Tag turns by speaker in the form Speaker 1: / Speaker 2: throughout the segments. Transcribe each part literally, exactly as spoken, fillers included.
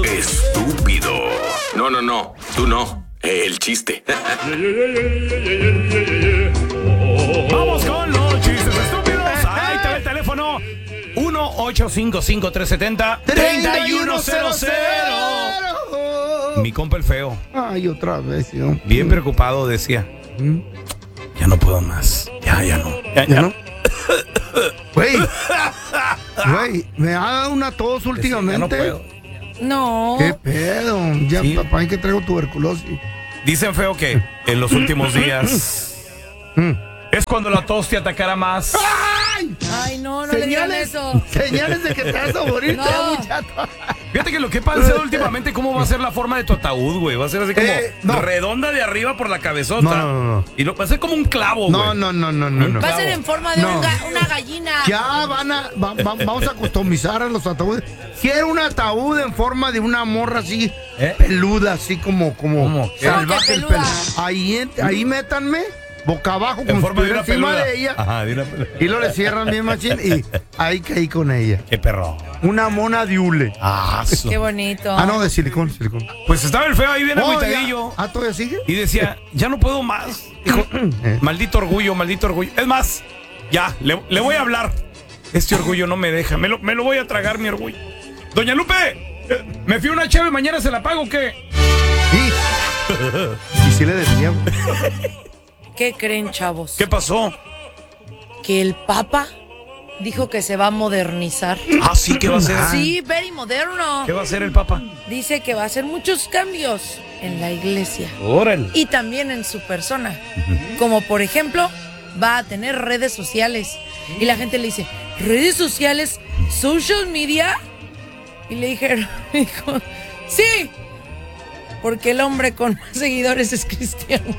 Speaker 1: estúpido. No, no, no, tú no. El chiste.
Speaker 2: Vamos con los chistes estúpidos. Ahí está el teléfono. uno ocho cinco cinco tres siete cero tres uno cero cero. Mi compa el feo.
Speaker 3: Ay, otra vez, yo.
Speaker 2: Bien preocupado decía.
Speaker 3: ¿Mm?
Speaker 2: Ya no puedo más. Ya, ya no. Ya,
Speaker 3: ¿Ya
Speaker 2: ya
Speaker 3: no? Güey, güey, me ha dado una tos últimamente.
Speaker 2: Ya no puedo.
Speaker 4: No.
Speaker 3: ¿Qué pedo? Ya,
Speaker 2: Sí.
Speaker 3: papá, hay que traigo tuberculosis.
Speaker 2: Dicen, feo, que en los últimos días
Speaker 3: Mm.
Speaker 2: es cuando la tos te atacará más.
Speaker 3: ¡Ay!
Speaker 4: Ay, no, no le digan
Speaker 3: Señales,
Speaker 4: eso.
Speaker 3: señales de que te vas a morir,
Speaker 4: No.
Speaker 3: te da mucha tos.
Speaker 2: Fíjate que lo que he pensado últimamente, ¿cómo va a ser la forma de tu ataúd, güey? Va a ser así como
Speaker 3: Eh, no.
Speaker 2: redonda de arriba por la cabezota.
Speaker 3: No, no, no, no.
Speaker 2: Y lo, va a ser como un clavo, güey.
Speaker 3: No, no, no, no, no, no.
Speaker 4: Va a ser en forma de
Speaker 3: No.
Speaker 4: un ga- una gallina.
Speaker 3: Ya van a, va- va- vamos a customizar a los ataúdes. Quiero un ataúd en forma de una morra así,
Speaker 2: ¿Eh?
Speaker 3: peluda, así como, como
Speaker 2: ¿Cómo?
Speaker 3: salvaje el
Speaker 4: ¿Cómo que
Speaker 3: pelo.
Speaker 4: peluda?
Speaker 3: Ahí, en- ahí métanme, boca abajo,
Speaker 2: En
Speaker 3: como si
Speaker 2: forma de
Speaker 3: estuviera
Speaker 2: una
Speaker 3: encima
Speaker 2: peluda.
Speaker 3: de ella.
Speaker 2: Ajá, de una peluda.
Speaker 3: Y lo le cierran bien machín y ahí caí con ella.
Speaker 2: Qué perro.
Speaker 3: Una mona de hule.
Speaker 2: Ah, su-
Speaker 4: Qué bonito.
Speaker 3: Ah, no, de silicón, silicón.
Speaker 2: Pues estaba el feo ahí bien
Speaker 3: Oh,
Speaker 2: agüitadillo.
Speaker 3: ya. Ah, ¿todavía sigue?
Speaker 2: Y decía, ya no puedo más. Dijo,
Speaker 3: Eh.
Speaker 2: maldito orgullo, maldito orgullo. Es más, ya, le, le voy a hablar. Este orgullo no me deja. Me lo, me lo voy a tragar, mi orgullo. Doña Lupe, eh, me fui una cheve, mañana se la pago, ¿o qué?
Speaker 3: Sí. Y sí le decía, güey.
Speaker 4: ¿Qué creen, chavos?
Speaker 2: ¿Qué pasó?
Speaker 4: Que el Papa dijo que se va a modernizar.
Speaker 2: Ah, sí, ¿qué va a hacer?
Speaker 4: Sí, very moderno.
Speaker 2: ¿Qué va a hacer el Papa?
Speaker 4: Dice que va a hacer muchos cambios en la iglesia
Speaker 2: Órale.
Speaker 4: y también en su persona. Como por ejemplo, va a tener redes sociales. Y la gente le dice, ¿redes sociales? ¿Social media? Y le dijeron, dijo, sí, porque el hombre con más seguidores es cristiano.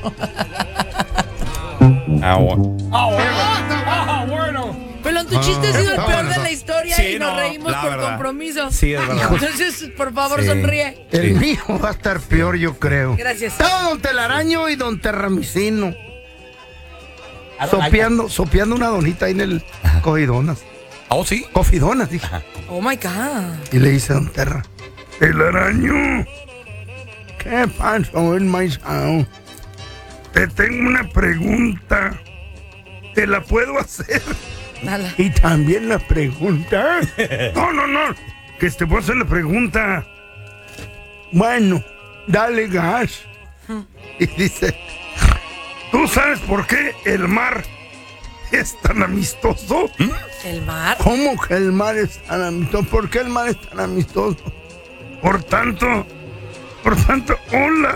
Speaker 2: Ah, bueno. Ah, bueno. Ah, bueno.
Speaker 4: Pero tu chiste ha sido el
Speaker 3: está
Speaker 4: peor
Speaker 3: bueno,
Speaker 4: de
Speaker 3: está.
Speaker 4: la historia
Speaker 2: Sí,
Speaker 4: y nos
Speaker 2: no,
Speaker 4: reímos
Speaker 2: la
Speaker 4: por
Speaker 2: verdad.
Speaker 4: compromiso.
Speaker 2: Sí, es verdad.
Speaker 4: Entonces, por favor,
Speaker 2: Sí.
Speaker 4: sonríe.
Speaker 3: El
Speaker 2: Sí.
Speaker 3: mío va a estar peor, yo creo.
Speaker 4: Gracias.
Speaker 3: Estaba don Telaraño y don Terramicino. Sopeando, sopeando una donita ahí en el Cofidonas.
Speaker 2: Oh, sí.
Speaker 3: Cofidonas, dije.
Speaker 4: Oh my God.
Speaker 3: Y le dice a don Terra, Telaraño, ¿qué pasó en Maizao? Te tengo una pregunta. ¿Te la puedo hacer?
Speaker 4: Nada.
Speaker 3: Y también la pregunta. No, no, no. Que te voy a hacer la pregunta. Bueno, dale gas. Y dice, ¿tú sabes por qué el mar es tan amistoso?
Speaker 4: El mar.
Speaker 3: ¿Cómo que el mar es tan amistoso? ¿Por qué el mar es tan amistoso? Por tanto, por tanto, hola.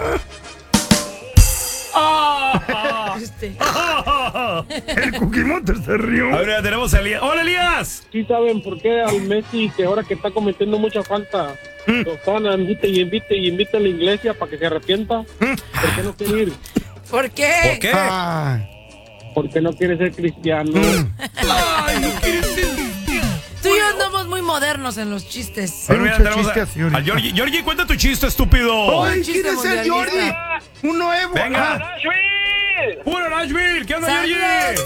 Speaker 4: Este.
Speaker 3: El Cuquimote se rió.
Speaker 2: A ver, ya tenemos a Elías. ¡Hola, Elías!
Speaker 5: Sí saben por qué al Messi, que ahora que está cometiendo mucha falta, lo están invite y invite y invite a la iglesia para que se arrepienta. ¿Por qué no quiere ir?
Speaker 4: ¿Por qué?
Speaker 2: ¿Por qué?
Speaker 3: Ay,
Speaker 5: Porque no quiere ser cristiano.
Speaker 2: Ay, no quieres ser-
Speaker 4: Tú y yo andamos muy modernos en los chistes.
Speaker 2: A ver, mira,
Speaker 3: mucho
Speaker 2: tenemos
Speaker 3: chiste
Speaker 2: a,
Speaker 3: así ahorita.
Speaker 2: a Georgie. Georgie, cuenta tu chiste, estúpido.
Speaker 3: ¡Ay,
Speaker 4: chiste
Speaker 3: quiere ser
Speaker 4: mundialista.
Speaker 3: Jordi! ¡Un nuevo!
Speaker 2: Venga.
Speaker 3: Ah,
Speaker 2: ¡Puro Nashville! ¿Qué onda,
Speaker 4: ¡Saludos!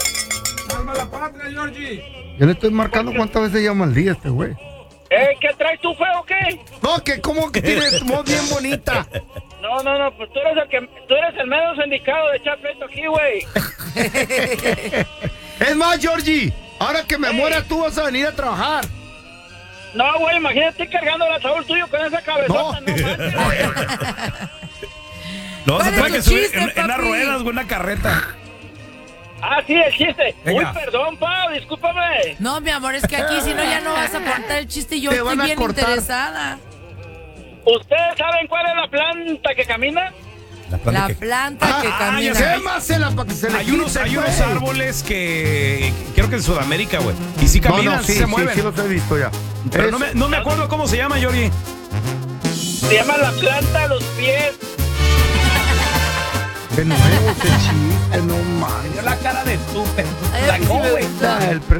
Speaker 2: Georgie?
Speaker 3: yo le estoy marcando cuántas veces llama al día este güey.
Speaker 5: ¿Eh? ¿Qué traes tú, feo, o qué?
Speaker 3: No, que como que tiene tu voz bien bonita.
Speaker 5: No, no, no, pues tú eres el que, tú eres el menos indicado de echar pleito aquí, güey.
Speaker 3: Es más, Georgie, ahora que me muera tú vas a venir a trabajar.
Speaker 5: No, güey, imagínate cargando el ataúd tuyo con esa cabezota,
Speaker 3: No.
Speaker 5: no, manches, güey.
Speaker 2: Lo vas a
Speaker 4: ¿Cuál
Speaker 2: tener
Speaker 4: es
Speaker 2: que
Speaker 4: tu
Speaker 2: subir
Speaker 4: chiste,
Speaker 2: en, en las
Speaker 4: papi?
Speaker 2: ruedas, güey, una carreta.
Speaker 5: Ah, sí, el chiste.
Speaker 2: Venga.
Speaker 5: Uy, perdón, Pau, discúlpame.
Speaker 4: No, mi amor, es que aquí si no ya no vas a contar el chiste y yo
Speaker 3: Te
Speaker 4: estoy
Speaker 3: van a
Speaker 4: bien
Speaker 3: cortar.
Speaker 4: interesada.
Speaker 5: ¿Ustedes saben cuál es la planta que camina?
Speaker 4: La planta que
Speaker 2: Ah,
Speaker 4: camina.
Speaker 2: ya sé.
Speaker 3: Quémasela para que se le
Speaker 2: Hay unos,
Speaker 3: quite,
Speaker 2: hay unos
Speaker 3: güey.
Speaker 2: árboles que creo que en Sudamérica, güey. Y sí
Speaker 3: No,
Speaker 2: caminan,
Speaker 3: no,
Speaker 2: sí,
Speaker 3: sí,
Speaker 2: se
Speaker 3: sí,
Speaker 2: mueven.
Speaker 3: sí los he visto ya.
Speaker 2: Pero
Speaker 3: Es-
Speaker 2: no me, no me acuerdo cómo se llama, Georgie.
Speaker 5: Se llama la planta de los pies.
Speaker 3: De nuevo ese chiste, no mames.
Speaker 2: La cara de tú,
Speaker 4: Ay, a mí sí me gusta.
Speaker 3: El pre-